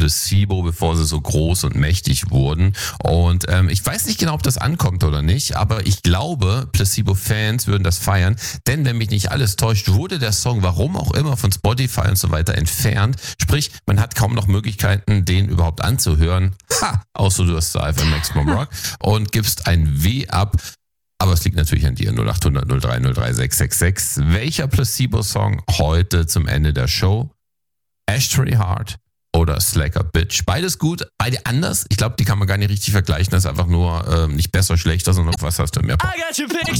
Placebo, bevor sie so groß und mächtig wurden. Und ich weiß nicht genau, ob das ankommt oder nicht, aber ich glaube, Placebo-Fans würden das feiern, denn wenn mich nicht alles täuscht, wurde der Song, warum auch immer, von Spotify und so weiter entfernt. Sprich, man hat kaum noch Möglichkeiten, den überhaupt anzuhören. Außer du hast Cypher Maximum Rock und gibst ein W ab. Aber es liegt natürlich an dir, 0800 03 03 666. Welcher Placebo-Song heute zum Ende der Show? Ashtray Heart oder Slacker Bitch? Beides gut, beide anders. Ich glaube, die kann man gar nicht richtig vergleichen. Das ist einfach nur nicht besser, schlechter, sondern was hast du mehr? I got you fixed.